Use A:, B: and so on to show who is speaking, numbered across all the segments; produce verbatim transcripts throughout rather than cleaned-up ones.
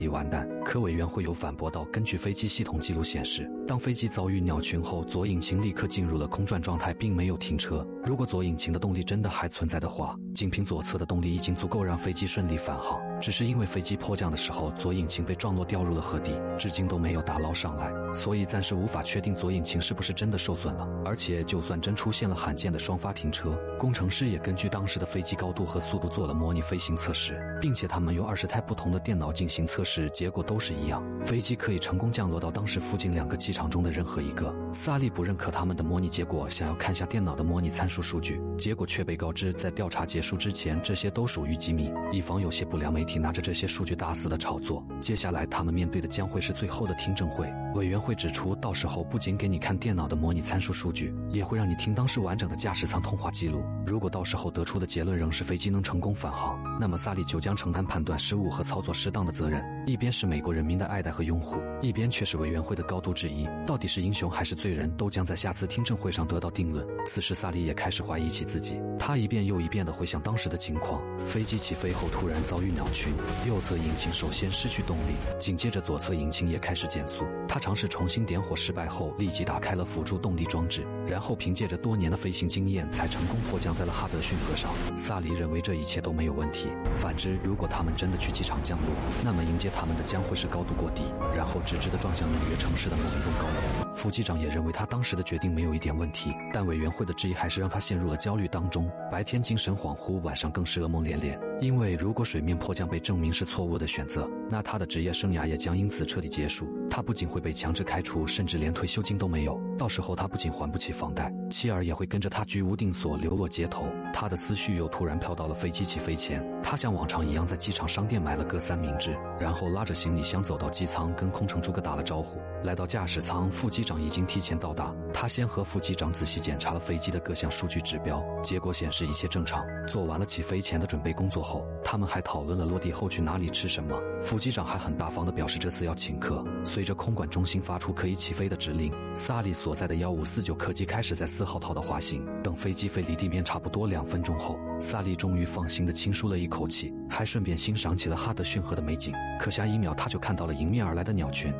A: 已完蛋。可委员会有反驳道，根据飞机系统记录显示，当飞机遭遇鸟群后，左引擎立刻进入了空转状态，并没有停车。如果左引擎的动力真的还存在的话，仅凭左侧的动力已经足够让飞机顺利返航。只是因为飞机迫降的时候，左引擎被撞落掉入了河底，至今都没有打捞上来，所以暂时无法确定左引擎是不是真的受损了。而且就算真出现了罕见的双发停车，工程师也根据当时的飞机高度和速度做了模拟飞行测试，并且他们用二十台不同的电脑进行测试，结果都是一样，飞机可以成功降落到当时附近两个机场中的任何一个。萨利不认可他们的模拟结果，想要看下电脑的模拟参数数据，结果却被告知在调查结束之前，这些都属于机密，以防有些不良媒体拿着这些数据大肆的炒作。接下来他们面对的将会是最后的听证会。委员会指出，到时候不仅给你看电脑的模拟参数数据，也会让你听当时完整的驾驶舱通话记录。如果到时候得出的结论仍是飞机能成功返航，那么萨利就将承担判断失误和操作失当的责任。一边是美国人民的爱戴和拥护，一边却是委员会的高度质疑，到底是英雄还是罪人，都将在下次听证会上得到定论。此时萨利也开始怀疑起自己，他一遍又一遍地回想当时的情况。飞机起飞后突然遭遇鸟群，右侧引擎首先失去动力，紧接着左侧引擎也开始减速。他尝试重新点火失败后，立即打开了辅助动力装置，然后凭借着多年的飞行经验才成功迫降在了哈德逊河上。萨利认为这一切都没有问题，反之，如果他们真的去机场降落，那么迎接他们的将会是高度过低，然后直直地撞向纽约城市的某一栋高楼。副机长也认为他当时的决定没有一点问题，但委员会的质疑还是让他陷入了焦虑当中，白天精神恍惚，晚上更是噩梦连连。因为如果水面迫降被证明是错误的选择，那他的职业生涯也将因此彻底结束。他不仅会被强制开除，甚至连退休金都没有。到时候他不仅还不起房贷，妻儿也会跟着他居无定所，流落街头。他的思绪又突然飘到了飞机起飞前，他像往常一样在机场商店买了个三明治，然后拉着行李箱走到机舱，跟空乘诸葛打了招呼。来到驾驶舱，副机长已经提前到达，他先和副机长仔细检查了飞机的各项数据指标，结果显示一切正常。做完了起飞前的准备工作后，他们还讨论了落地后去哪里吃什么。副机长还很大方地表示这次要请客。随着空管中心发出可以起飞的指令，萨利所在的一五四九客机开始在四号套道滑行。等飞机飞离地面差不多两分钟后，萨利终于放心地轻舒了一口气，还顺便欣赏起了哈德逊河的美景。可下一秒他就看到了迎面而来的鸟群。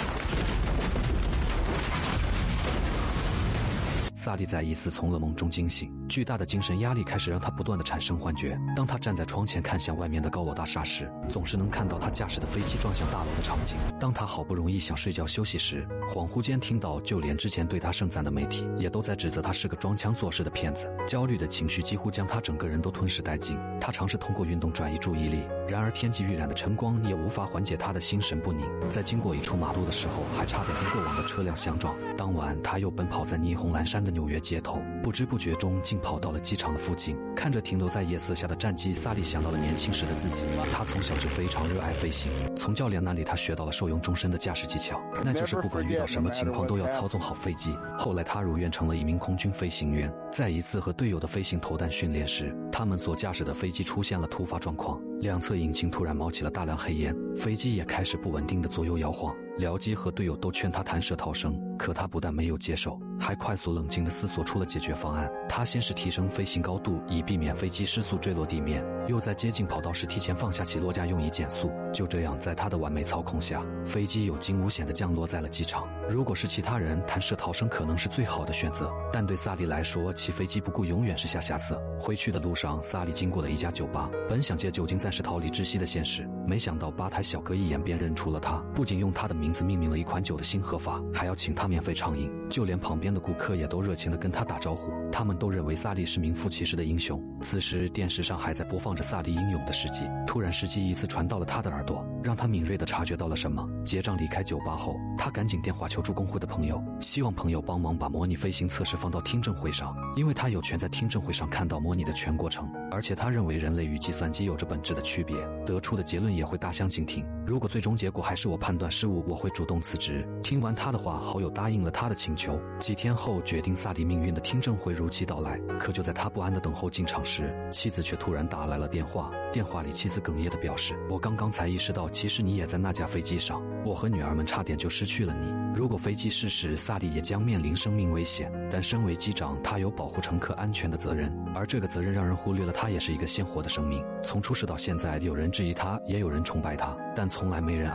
A: 萨利在一次从噩梦中惊醒，巨大的精神压力开始让他不断地产生幻觉。当他站在窗前看向外面的高楼大厦时，总是能看到他驾驶的飞机撞向大楼的场景。当他好不容易想睡觉休息时，恍惚间听到就连之前对他盛赞的媒体也都在指责他是个装腔作势的骗子。焦虑的情绪几乎将他整个人都吞噬殆尽。他尝试通过运动转移注意力，然而天际晕染的晨光也无法缓解他的心神不宁。在经过一处马路的时候，还差点跟过往的车辆相撞。当晚他又奔跑在霓虹阑珊的纽约街头，不知不觉中竟跑到了机场的附近。看着停留在夜色下的战机，萨利想到了年轻时的自己。他从小就非常热爱飞行，从教练那里他学到了受用终身的驾驶技巧，那就是不管遇到什么情况都要操纵好飞机。后来他如愿成了一名空军飞行员。在一次和队友的飞行投弹训练时，他们所驾驶的飞机出现了突发状况，两侧引擎突然冒起了大量黑烟，飞机也开始不稳定的左右摇晃。僚机和队友都劝他弹射逃生，可他不但没有接受，还快速冷静地思索出了解决方案。他先是提升飞行高度，以避免飞机失速坠落地面，又在接近跑道时提前放下起落架用以减速。就这样，在他的完美操控下，飞机有惊无险地降落在了机场。如果是其他人，弹射逃生可能是最好的选择，但对萨利来说，骑飞机不顾永远是下下策。回去的路上，萨利经过了一家酒吧，本想借酒精暂时逃离窒息的现实，没想到吧台小哥一眼便认出了他，不仅用他的名字命名了一款酒的新喝法，还要请他免费畅饮。就连旁边的顾客也都热情地跟他打招呼，他们都认为萨利是名副其实的英雄。此时电视上还在播放着萨利英勇的事迹，突然时机一次传到了他的耳朵，让他敏锐地察觉到了什么。结账离开酒吧后，他赶紧电话求助工会的朋友，希望朋友帮忙把模拟飞行测试放到听证会上，因为他有权在听证会上看到模拟的全过程，而且他认为人类与计算机有着本质的区别，得出的结论也会大相径庭。如果最终结果还是我判断失误，我会主动辞职。听完他的话，好友答应了他的请求。几天后，决定萨利命运的听证会如期到来。可就在他不安地等候进场时，妻子却突然打来了电话。电话里妻子哽咽地表示，我刚刚才意识到，其实你也在那架飞机上，我和女儿们差点就失去了你。如果飞机失事，萨利也将面临生命危险，但身为机长，他有保护乘客安全的责任，而这个责任让人忽略了他也是一个鲜活的生命。从出事到现在，有人质疑他，也有人崇拜他，但从来没人